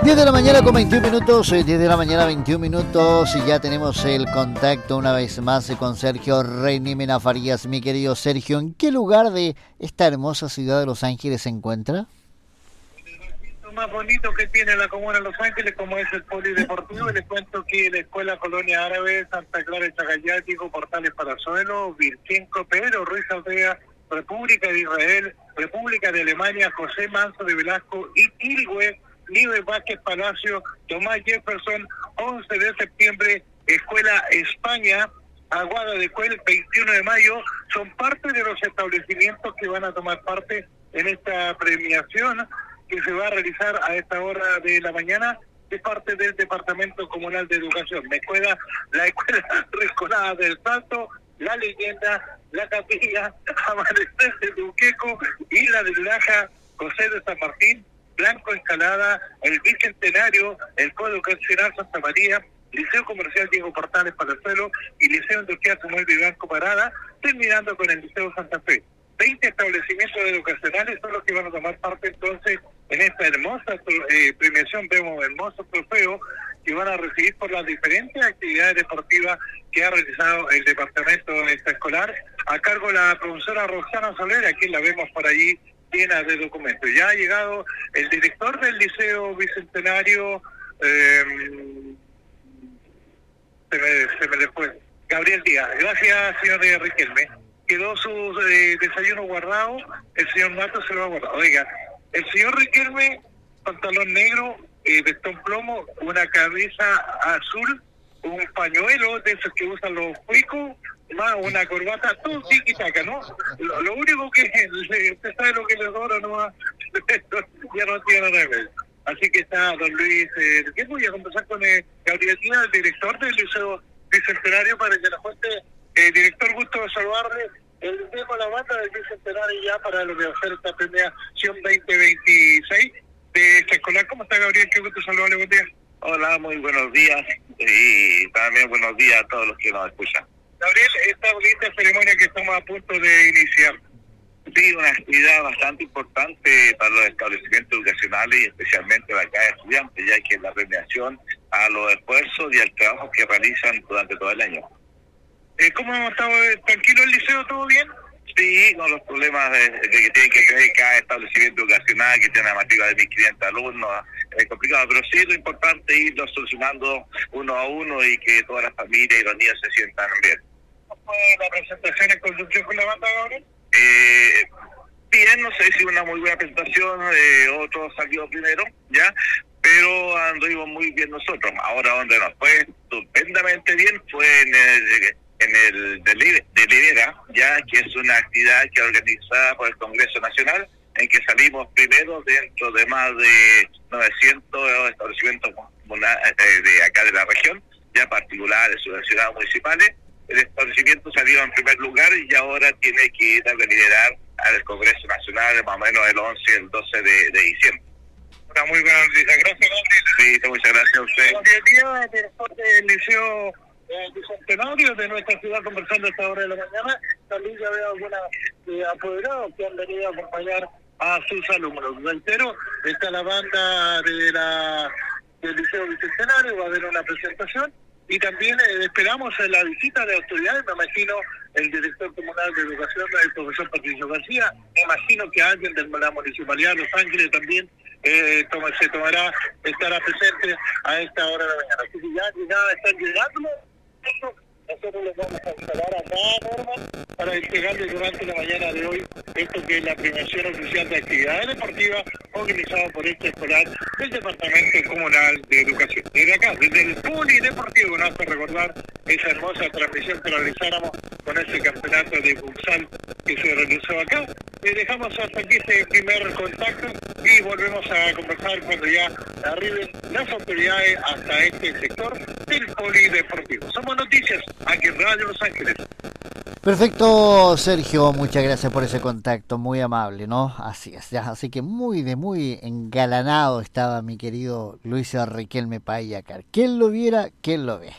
10 de la mañana con 21 minutos, 10 de la mañana 21 minutos y ya tenemos el contacto una vez más con Sergio Reynimena Farías. Mi querido Sergio, ¿en qué lugar de esta hermosa ciudad de Los Ángeles se encuentra? Lo más bonito que tiene la comuna de Los Ángeles, como es el polideportivo, les cuento que la Escuela Colonia Árabe, Santa Clara de Chagayático, Portales Palazuelo, Virgenco, Pedro Ruiz Aldea, República de Israel, República de Alemania, José Manso de Velasco y Quilhue, Nieves Vázquez Palacio, Tomás Jefferson, 11 de septiembre, Escuela España, Aguada de Cuel, 21 de mayo, son parte de los establecimientos que van a tomar parte en esta premiación que se va a realizar a esta hora de la mañana de parte del Departamento Comunal de Educación. La Escuela Riscolada del Salto, La Leyenda, La Capilla, Amanecer de Duqueco, Isla de Laja, José de San Martín, Blanco Escalada, el Bicentenario, el Código Educacional Santa María, Liceo Comercial Diego Portales Palazuelo y Liceo Industrial Samuel Vivanco Parada, terminando con el Liceo Santa Fe. 20 establecimientos educacionales son los que van a tomar parte entonces en esta hermosa premiación. Vemos hermosos trofeos que van a recibir por las diferentes actividades deportivas que ha realizado el departamento escolar a cargo de la profesora Roxana Soler, a quien la vemos por allí llena de documentos. Ya ha llegado el director del Liceo Bicentenario, se me después, Gabriel Díaz. Gracias, señor Riquelme. Quedó su desayuno guardado, el señor Mato se lo ha guardado. Oiga, el señor Riquelme, pantalón negro, vestón plomo, una camisa azul, un pañuelo de esos que usan los cuicos, más una corbata, todo tiki-taka, ¿no? Lo único que usted sabe lo que le adora, ¿no? Ya no tiene remedio. Así que está don Luis, ¿qué voy a conversar con Gabriel Díaz, el director del Liceo Bicentenario, para que nos cuente? Director, gusto de saludarle. Tenemos la banda del Bicentenario ya para lo que va a ser esta premiación 2026 de este escolar. ¿Cómo está, Gabriel? Qué gusto saludarle, buen día. Hola, muy buenos días y también buenos días a todos los que nos escuchan. Gabriel, esta bonita ceremonia que estamos a punto de iniciar. Sí, una actividad bastante importante para los establecimientos educacionales y especialmente la cada estudiante, ya que es la premiación a los esfuerzos y al trabajo que realizan durante todo el año. ¿Cómo hemos estado? ¿Tranquilo el liceo? ¿Todo bien? Sí, con los problemas de que tiene que tener cada establecimiento educacional, que tiene una matrícula de 1.500 alumnos, es complicado, pero sí lo importante es irlo solucionando uno a uno y que todas las familias y los niños se sientan bien. ¿Cómo fue la presentación en conjunción con la banda, Gabriel? Bien, no sé si una muy buena presentación, otro salió primero, ¿ya? Pero anduvimos muy bien nosotros. Ahora donde nos fue estupendamente bien fue en el Delibera, ya que es una actividad que es organizada por el Congreso Nacional, en que salimos primero dentro de más de 900 establecimientos de acá de la región, ya particulares, subvencionados, municipales. El establecimiento salió en primer lugar y ahora tiene que ir a liderar al Congreso Nacional más o menos el 11 y el 12 de diciembre. Una muy buena noticia. Gracias, Gabriel. Sí, muchas gracias a usted. Gabriel Díaz, director del Liceo Bicentenario de nuestra ciudad, conversando a esta hora de la mañana. También ya veo algunos apoderados que han venido a acompañar a sus alumnos. Reitero, está la banda del Liceo Bicentenario, va a haber una presentación y también esperamos la visita de autoridades. Me imagino el director comunal de educación, el profesor Patricio García, me imagino que alguien de la Municipalidad de Los Ángeles también estará presente a esta hora de la mañana. Así que ya están llegando. Nosotros les vamos a instalar acá, Norma, para entregarles durante la mañana de hoy esto que es la premiación oficial de actividades deportivas organizada por este escolar del Departamento Comunal de Educación. Desde acá, desde el polideportivo, nos hace recordar esa hermosa transmisión que realizáramos con ese campeonato de futsal que se realizó acá. Dejamos hasta aquí este primer contacto y volvemos a conversar cuando ya arriben las autoridades hasta este sector del polideportivo. Somos Noticias, aquí en Radio Los Ángeles. Perfecto, Sergio, muchas gracias por ese contacto, muy amable, ¿no? Así es, ya, así que muy engalanado estaba mi querido Luis Riquelme Payacar. Quien lo viera, quien lo ve.